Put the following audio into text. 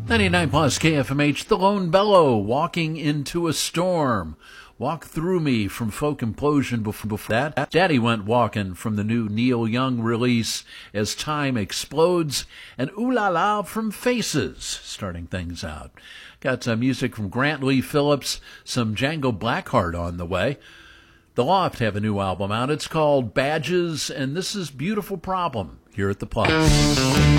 99 plus KFMH, The Lone Bellow, Walking into a Storm. Walk Through Me from Folk Implosion before that. Daddy Went Walking from the new Neil Young release, As Time Explodes. And Ooh La La from Faces, starting things out. Got some music from Grant Lee Phillips, some Django Blackheart on the way. The Loft have a new album out. It's called Badges, and this is Beautiful Problem here at The Plus.